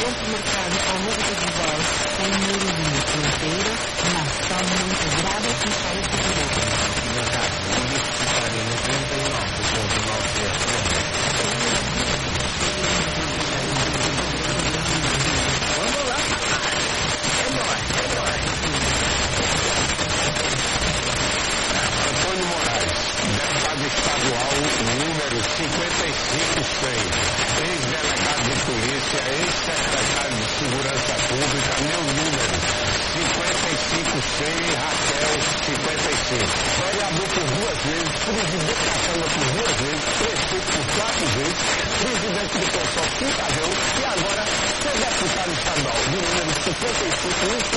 supermercado ao longo de voz, em Murilinho, fronteira, nação integrada e cheia de produtos. Mercado Universitário no 39.9 FM. Vamos lá, é nóis. Antônio Moraes, deputado estadual número 55-100, ex-delegado de polícia, ex-secretário de segurança pública, meu número 55-100, Raquel 55. Vereador por 2 vezes, presidente da Câmara por 2 vezes, prefeito por 4 vezes, presidente do consórcio 5 vezes e agora sou deputado estadual do número 55